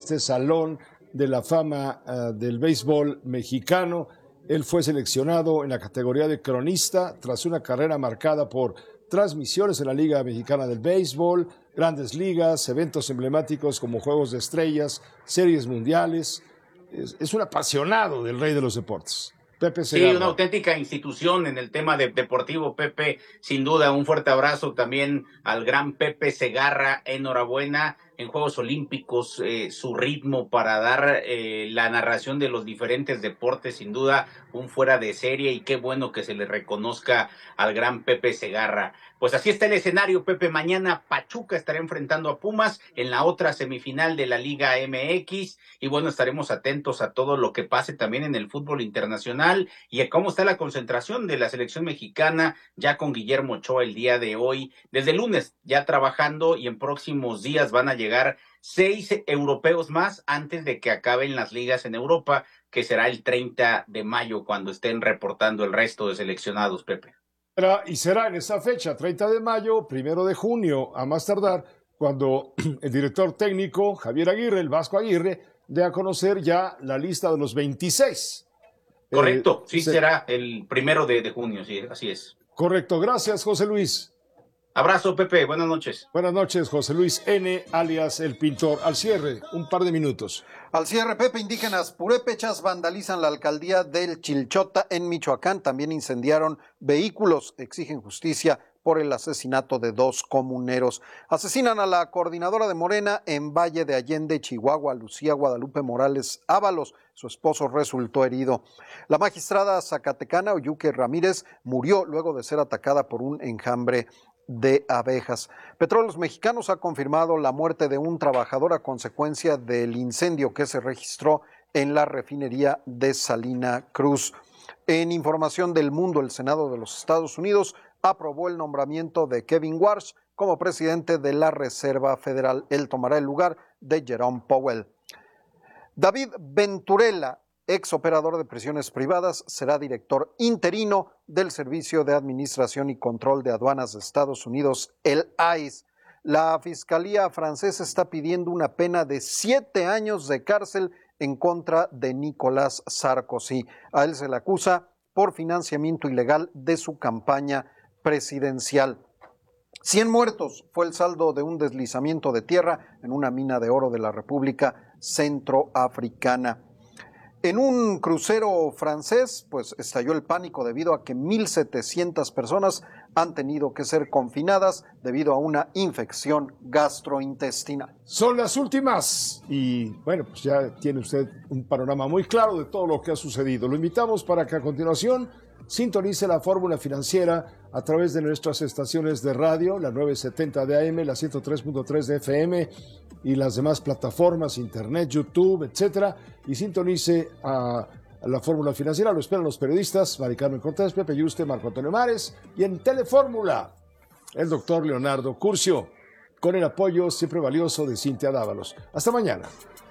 este salón de la fama del béisbol mexicano. Él fue seleccionado en la categoría de cronista tras una carrera marcada por transmisiones en la Liga Mexicana del Béisbol, grandes ligas, eventos emblemáticos como Juegos de Estrellas, series mundiales. Es un apasionado del rey de los deportes. Pepe Segarra. Sí, una auténtica institución en el tema deportivo, Pepe, sin duda. Un fuerte abrazo también al gran Pepe Segarra, enhorabuena en Juegos Olímpicos, su ritmo para dar la narración de los diferentes deportes, sin duda un fuera de serie, y qué bueno que se le reconozca al gran Pepe Segarra. Pues así está el escenario, Pepe. Mañana Pachuca estará enfrentando a Pumas en la otra semifinal de la Liga MX, y bueno, estaremos atentos a todo lo que pase también en el fútbol internacional y a cómo está la concentración de la selección mexicana, ya con Guillermo Ochoa el día de hoy, desde el lunes ya trabajando, y en próximos días van a llegar 6 europeos más antes de que acaben las ligas en Europa, que será el 30 de mayo cuando estén reportando el resto de seleccionados, Pepe. Y será en esa fecha, 30 de mayo, 1 de junio, a más tardar, cuando el director técnico, Javier Aguirre, el Vasco Aguirre, dé a conocer ya la lista de los 26. Correcto, sí, será el 1 de junio, sí, así es. Correcto, gracias, José Luis. Abrazo, Pepe, buenas noches. Buenas noches, José Luis N., alias El Pintor. Al cierre, un par de minutos. Al cierre, Pepe, indígenas purépechas vandalizan la alcaldía del Chilchota en Michoacán. También incendiaron vehículos, exigen justicia por el asesinato de 2 comuneros. Asesinan a la coordinadora de Morena en Valle de Allende, Chihuahua, Lucía Guadalupe Morales Ábalos. Su esposo resultó herido. La magistrada zacatecana Oyuque Ramírez murió luego de ser atacada por un enjambre de abejas. Petróleos Mexicanos ha confirmado la muerte de un trabajador a consecuencia del incendio que se registró en la refinería de Salina Cruz. En información del mundo, el Senado de los Estados Unidos aprobó el nombramiento de Kevin Warsh como presidente de la Reserva Federal. Él tomará el lugar de Jerome Powell. David Venturella, ex operador de prisiones privadas, será director interino del Servicio de Administración y Control de Aduanas de Estados Unidos, el ICE. La Fiscalía francesa está pidiendo una pena de 7 años de cárcel en contra de Nicolas Sarkozy. A él se le acusa por financiamiento ilegal de su campaña presidencial. 100 muertos fue el saldo de un deslizamiento de tierra en una mina de oro de la República Centroafricana. En un crucero francés, pues estalló el pánico debido a que 1,700 personas han tenido que ser confinadas debido a una infección gastrointestinal. Son las últimas y bueno, pues ya tiene usted un panorama muy claro de todo lo que ha sucedido. Lo invitamos para que a continuación sintonice la fórmula financiera a través de nuestras estaciones de radio, la 970 de AM, la 103.3 de FM y las demás plataformas, internet, YouTube, etcétera, y sintonice a la fórmula financiera. Lo esperan los periodistas Mari Carmen Cortés, Pepe Yuste, Marco Antonio Mares, y en Telefórmula, el doctor Leonardo Curcio, con el apoyo siempre valioso de Cintia Dávalos. Hasta mañana.